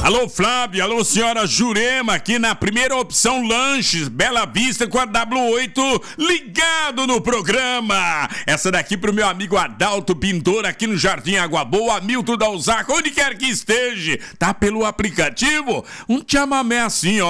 Alô, Flávio, alô, senhora Jurema, aqui na primeira opção lanches, Bela Vista com a W8, ligado no programa. Essa daqui pro meu amigo Adalto Pintor, aqui no Jardim Água Boa, Hamilton da Usaca, onde quer que esteja, tá pelo aplicativo, um chamamé assim, ó.